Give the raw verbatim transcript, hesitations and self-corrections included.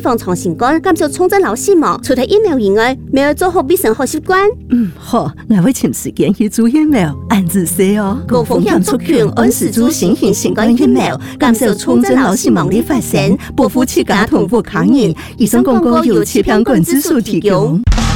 防长新冠，减少重症老死亡。除咗疫苗以外，咪要做好卫生好习惯。 嗯，好，我会请时间去做疫苗，按自说哦。 高风险族群按时做新型新冠疫苗，减少重症老死亡的发生，保护自家同步抗疫。以上广告由气象馆指数提供。